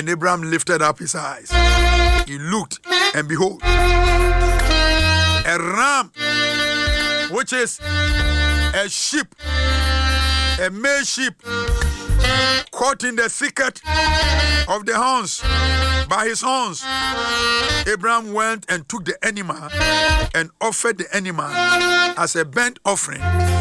And Abraham lifted up his eyes. He looked, and behold, a ram, which is a sheep, a male sheep, caught in the thicket of the horns, by his horns. Abraham went and took the animal and offered the animal as a burnt offering